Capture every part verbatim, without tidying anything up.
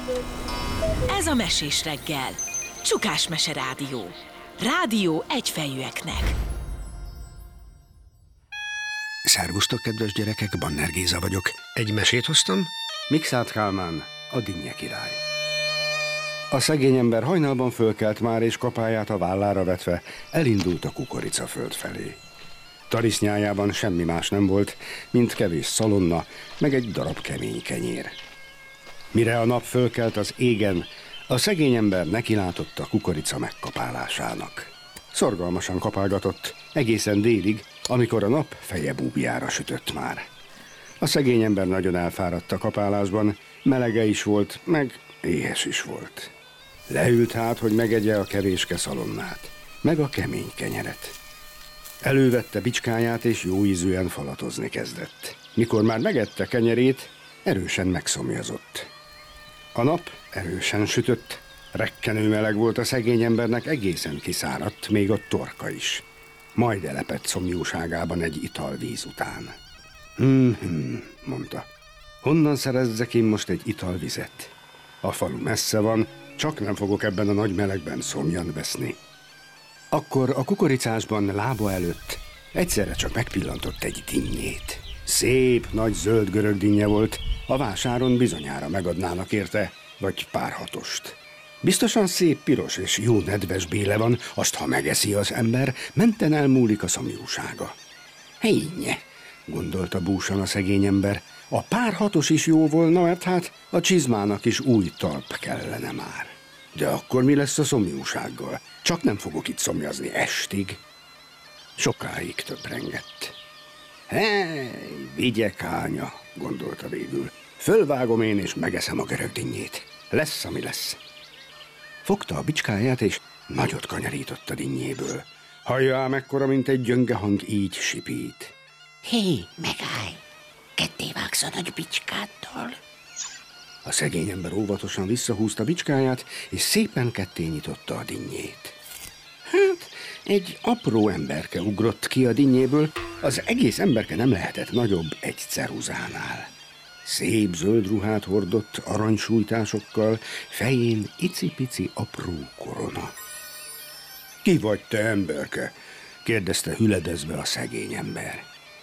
Ez a Mesés reggel. Csukás Mese Rádió. Rádió egyfejűeknek. Szervusztok, kedves gyerekek, Banner Géza vagyok. Egy mesét hoztam? Mikszáth Kálmán, a Dinnye király. A szegény ember hajnalban fölkelt már, és kapáját a vállára vetve elindult a kukoricaföld felé. Tarisznyájában semmi más nem volt, mint kevés szalonna, meg egy darab kemény kenyér. Mire a nap fölkelt az égen, a szegény ember nekilátott a kukorica megkapálásának. Szorgalmasan kapálgatott, egészen délig, amikor a nap feje búbjára sütött már. A szegény ember nagyon elfáradt a kapálásban, melege is volt, meg éhes is volt. Leült hát, hogy megegye a kevéske szalonnát, meg a kemény kenyeret. Elővette bicskáját, és jó ízűen falatozni kezdett. Mikor már megette kenyerét, erősen megszomjazott. A nap erősen sütött, rekkenő meleg volt a szegény embernek, egészen kiszáradt, még a torka is. Majd elepett szomjúságában egy italvíz után. Hm-hm, mondta. Honnan szerezzek én most egy italvizet? A falu messze van, csak nem fogok ebben a nagy melegben szomjan veszni. Akkor a kukoricásban lába előtt egyszerre csak megpillantott egy dinnyét. Szép, nagy zöld görög dinnye volt, a vásáron bizonyára megadnának érte, vagy pár hatost. Biztosan szép piros és jó nedves béle van, azt ha megeszi az ember, menten elmúlik a szomjúsága. Hénye, gondolta búsan a szegény ember, a pár hatos is jó volna, mert hát a csizmának is új talp kellene már. De akkor mi lesz a szomjúsággal? Csak nem fogok itt szomjazni estig. Sokáig töprengett. Hely, vigye kánya, gondolta végül. Fölvágom én, és megeszem a görög dinnyét. Lesz, ami lesz. Fogta a bicskáját, és nagyot kanyarított a dinnyéből. Hallja, mekkora, mint egy gyönge hang, így sipít. Hé, megállj! Ketté vágsz a nagy bicskádtól. A szegény ember óvatosan visszahúzta bicskáját, és szépen ketté nyitotta a dinnyét. Hát, egy apró emberke ugrott ki a dinnyéből, az egész emberke nem lehetett nagyobb egy ceruzánál. Szép zöld ruhát hordott aranysújtásokkal, fején icipici apró korona. Ki vagy te, emberke? Kérdezte hüledezve a szegény ember.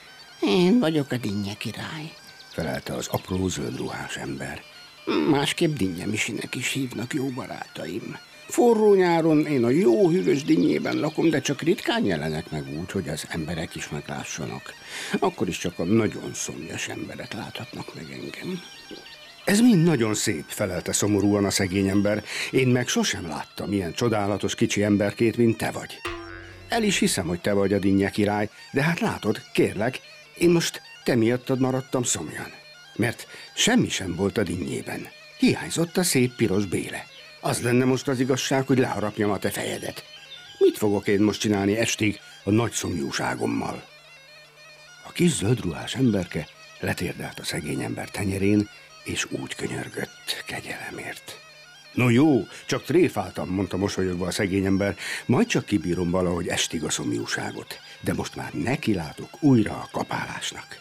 Én vagyok a Dinnye király, felelte az apró zöld ruhás ember. Másképp Dinnye Misinek is hívnak jó barátaim. Forró nyáron én a jó hűvös dinnyében lakom, de csak ritkán jelenek meg úgy, hogy az emberek is meglássanak. Akkor is csak a nagyon szomjas emberek láthatnak meg engem. Ez mind nagyon szép, felelte szomorúan a szegény ember. Én meg sosem láttam ilyen csodálatos kicsi emberkét, mint te vagy. El is hiszem, hogy te vagy a Dinnye király, de hát látod, kérlek, én most te miattad maradtam szomjan. Mert semmi sem volt a dinnyében. Hiányzott a szép piros béle. Az lenne most az igazság, hogy leharapjam a te fejedet. Mit fogok én most csinálni estig a nagy szomjúságommal? A kis zöldruhás emberke letérdelt a szegény ember tenyerén, és úgy könyörgött kegyelemért. No jó, csak tréfáltam, mondta mosolyogva a szegény ember, majd csak kibírom valahogy estig a szomjúságot, de most már nekilátok újra a kapálásnak.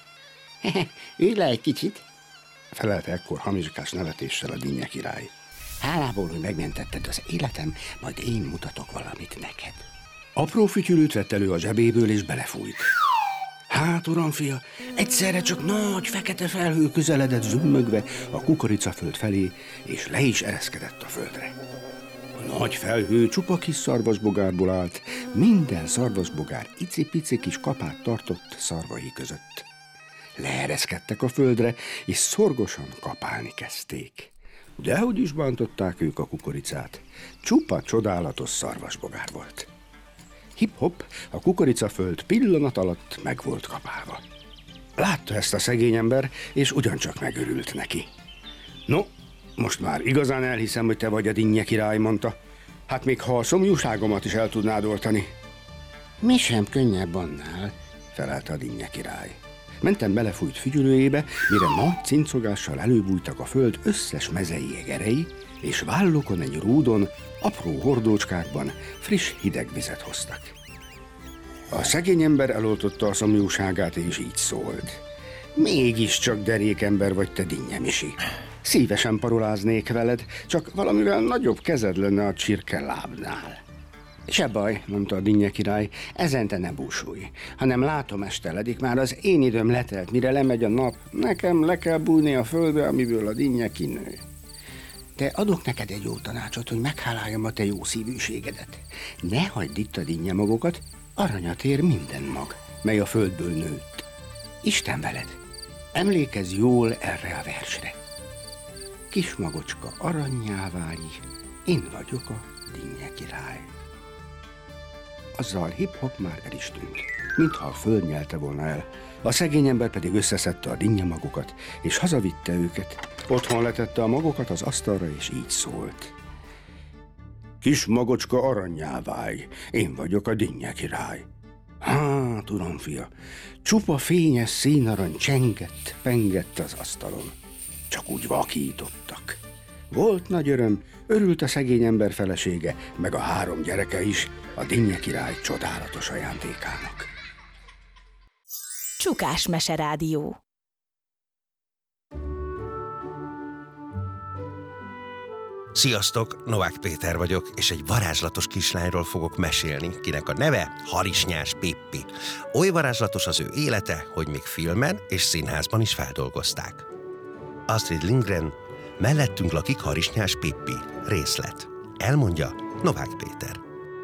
Ülj le egy kicsit, felelte ekkor hamiskás nevetéssel a Dinnye király. Hálából, hogy megmentetted az életem, majd én mutatok valamit neked. Apró fütyülőt vett elő a zsebéből, és belefújt. Hát, uramfia, egyszerre csak nagy fekete felhő közeledett zümmögve a kukoricaföld felé, és le is ereszkedett a földre. A nagy felhő csupa kis szarvasbogárból állt, minden szarvasbogár icipici kis kapát tartott szarvai között. Leereszkedtek a földre, és szorgosan kapálni kezdték. Dehogy is bántották ők a kukoricát, csupa csodálatos szarvasbogár volt. Hip-hop, a kukoricaföld pillanat alatt meg volt kapálva. Látta ezt a szegény ember, és ugyancsak megörült neki. No, most már igazán elhiszem, hogy te vagy a Dinnye király, mondta. Hát még ha a szomjúságomat is el tudnád oltani. Mi sem könnyebb annál, felelte a Dinnye király. Mentem belefújt fügyülőjébe, mire nagy cincogással előbújtak a föld összes mezei egerei, és vállukon egy rúdon, apró hordócskákban friss hideg vizet hoztak. A szegény ember eloltotta a szomjúságát, és így szólt. Mégiscsak derék ember vagy te, Dinnye Misi. Szívesen paroláznék veled, csak valamivel nagyobb kezed lenne a csirke lábnál. Se baj, mondta a dinnye király, ezen te ne búsulj, hanem látom esteledik, már az én időm letelt, mire lemegy a nap, nekem le kell bújni a földbe, amiből a dinnye kinő. De adok neked egy jó tanácsot, hogy megháláljam a te jó szívűségedet. Ne hagyd itt a dinnye magokat, aranyat ér minden mag, mely a földből nőtt. Isten veled, emlékezz jól erre a versre. Kis magocska arannyá válj, én vagyok a dinnye király. Azzal hip-hop már el is tűnt, mintha a föld nyelte volna el. A szegény ember pedig összeszedte a dinnye magokat, és hazavitte őket. Otthon letette a magokat az asztalra, és így szólt. Kis magocska arannyá válj, én vagyok a dinnye király. Há, tudom, fia, csupa fényes színarany csengett, pengett az asztalon. Csak úgy vakítottak. Volt nagy öröm, örült a szegény ember felesége, meg a három gyereke is a dinnye király csodálatos ajándékának. Csukás Meserádió. Sziasztok, Novák Péter vagyok, és egy varázslatos kislányról fogok mesélni, kinek a neve Harisnyás Pippi. Oly varázslatos az ő élete, hogy még filmen és színházban is feldolgozták. Astrid Lindgren, mellettünk lakik Harisnyás Pippi. Részlet. Elmondja Novák Péter.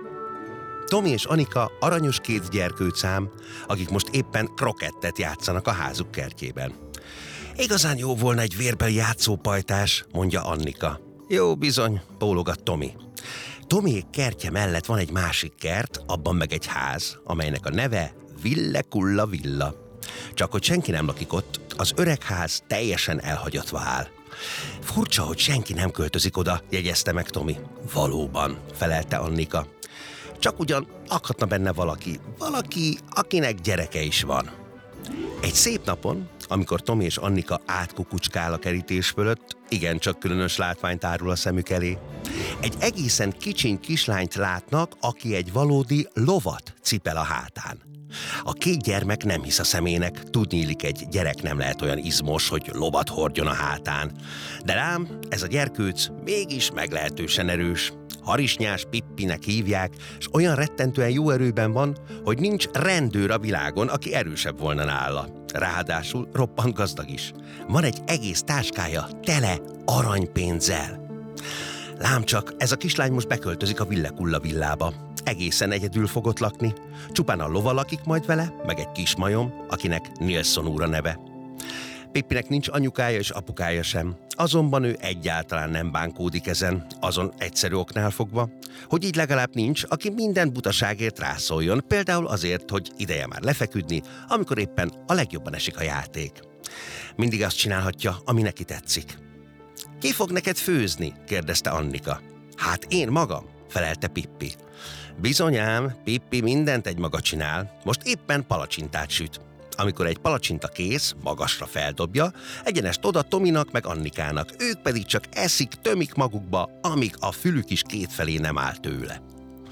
Tomi és Anika aranyos két gyerkőcám, akik most éppen krokettet játszanak a házuk kertjében. Igazán jó volna egy vérbeli játszópajtás, mondja Annika. Jó bizony, bólogat Tomi. Tomiék kertje mellett van egy másik kert, abban meg egy ház, amelynek a neve Ville Kulla Villa. Csak hogy senki nem lakik ott, az öreg ház teljesen elhagyatva áll. Furcsa, hogy senki nem költözik oda, jegyezte meg Tomi. Valóban, felelte Annika. Csak ugyan lakhatna benne valaki, valaki, akinek gyereke is van. Egy szép napon, amikor Tomi és Annika átkukucskál a kerítés fölött, igencsak különös látványt árul a szemük elé. Egy egészen kicsiny kislányt látnak, aki egy valódi lovat cipel a hátán. A két gyermek nem hisz a szemének, tudniillik, egy gyerek nem lehet olyan izmos, hogy lovat hordjon a hátán. De lám, ez a gyerkőc mégis meglehetősen erős. Harisnyás Pippinek hívják, és olyan rettentően jó erőben van, hogy nincs rendőr a világon, aki erősebb volna nála. Ráadásul roppant gazdag is. Van egy egész táskája tele aranypénzzel. Lám csak, ez a kislány most beköltözik a Ville Kulla villába. Egészen egyedül fogott lakni. Csupán a lova lakik majd vele, meg egy kis majom, akinek Nilsson úr a neve. Pippinek nincs anyukája és apukája sem, azonban ő egyáltalán nem bánkódik ezen, azon egyszerű oknál fogva, hogy így legalább nincs, aki minden butaságért rászóljon, például azért, hogy ideje már lefeküdni, amikor éppen a legjobban esik a játék. Mindig azt csinálhatja, ami neki tetszik. Ki fog neked főzni? kérdezte Annika. Hát én magam, felelte Pippi. Bizonyám, Pippi mindent egymaga csinál, most éppen palacsintát süt. Amikor egy palacsinta kész, magasra feldobja, egyenest oda Tominak meg Annikának, ők pedig csak eszik, tömik magukba, amíg a fülük is kétfelé nem áll tőle.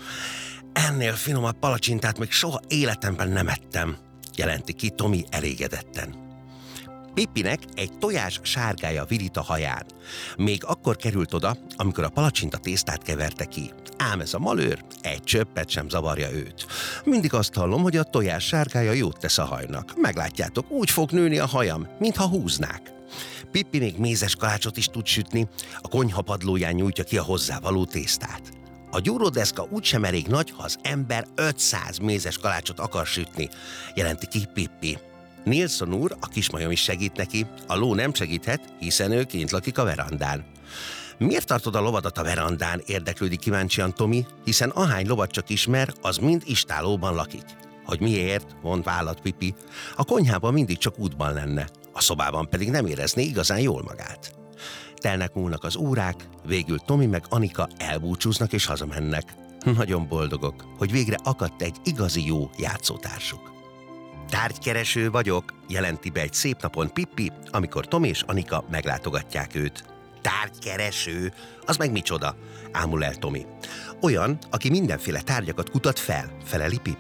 Ennél finomabb palacsintát még soha életemben nem ettem, jelenti ki Tomi elégedetten. Pippinek egy tojás sárgája virít a haján. Még akkor került oda, amikor a palacsinta tésztát keverte ki. Ám ez a malőr egy csöppet sem zavarja őt. Mindig azt hallom, hogy a tojás sárgája jót tesz a hajnak. Meglátjátok, úgy fog nőni a hajam, mintha húznák. Pippi még mézes kalácsot is tud sütni, a konyha padlóján nyújtja ki a hozzávaló tésztát. A gyúródeszka úgysem elég nagy, ha az ember ötszáz mézes kalácsot akar sütni, jelenti ki Pippi. Nilsson úr, a kismajom is segít neki, a ló nem segíthet, hiszen ő kint lakik a verandán. Miért tartod a lovadat a verandán? Érdeklődik kíváncsian Tomi, hiszen ahány lovat csak ismer, az mind istálóban lakik. Hogy miért? Mond vállat Pippi. A konyhában mindig csak útban lenne, a szobában pedig nem érezné igazán jól magát. Telnek múlnak az órák, végül Tomi meg Anika elbúcsúznak és hazamennek. Nagyon boldogok, hogy végre akadt egy igazi jó játszótársuk. Tárgykereső vagyok, jelenti be egy szép napon Pippi, amikor Tomi és Anika meglátogatják őt. Tárgykereső? Az meg micsoda? Ámul el Tomi. Olyan, aki mindenféle tárgyakat kutat fel, feleli Pippi.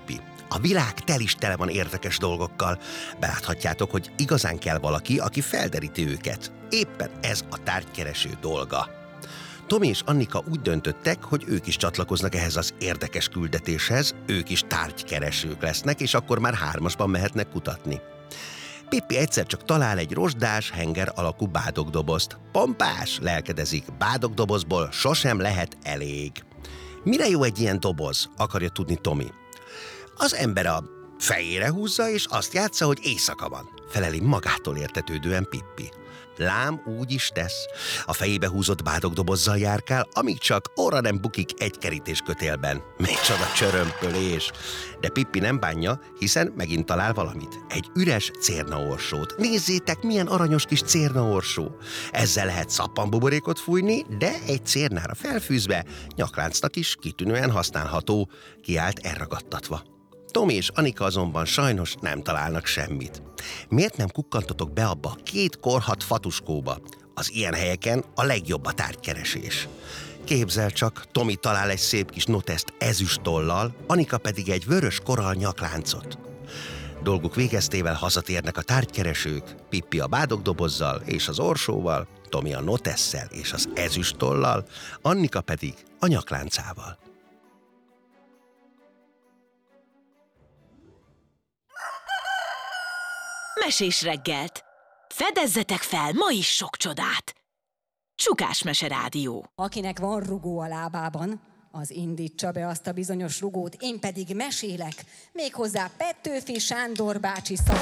A világ tel is tele van érdekes dolgokkal. Beláthatjátok, hogy igazán kell valaki, aki felderíti őket. Éppen ez a tárgykereső dolga. Tomi és Annika úgy döntöttek, hogy ők is csatlakoznak ehhez az érdekes küldetéshez, ők is tárgykeresők lesznek, és akkor már hármasban mehetnek kutatni. Pippi egyszer csak talál egy rozsdás, henger alakú bádogdobozt. Pompás, lelkedezik, bádogdobozból sosem lehet elég. Mire jó egy ilyen doboz, akarja tudni Tomi. Az ember a fejére húzza, és azt játsza, hogy éjszaka van, feleli magától értetődően Pippi. Lám úgy is tesz. A fejébe húzott bádogdobozzal járkál, amíg csak óra nem bukik egy kerítéskötélben. Micsoda csörömpölés! De Pippi nem bánja, hiszen megint talál valamit. Egy üres cérnaorsót. Nézzétek, milyen aranyos kis cérnaorsó! Ezzel lehet szappanbuborékot fújni, de egy cérnára felfűzve nyakláncnak is kitűnően használható, kiállt elragadtatva. Tomi és Anika azonban sajnos nem találnak semmit. Miért nem kukkantotok be abba a két korhadt fatuskóba? Az ilyen helyeken a legjobb a tárgykeresés. Képzel csak, Tomi talál egy szép kis noteszt ezüst tollal, Anika pedig egy vörös korall nyakláncot. Dolguk végeztével hazatérnek a tárgykeresők, Pippi a bádogdobozzal és az orsóval, Tomi a notesszel és az ezüst tollal, Annika pedig a nyakláncával. Mesés reggelt! Fedezzetek fel ma is sok csodát! Csukás Mese Rádió. Akinek van rugó a lábában, az indítsa be azt a bizonyos rugót, én pedig mesélek, méghozzá Petőfi Sándor bácsi szavaiból.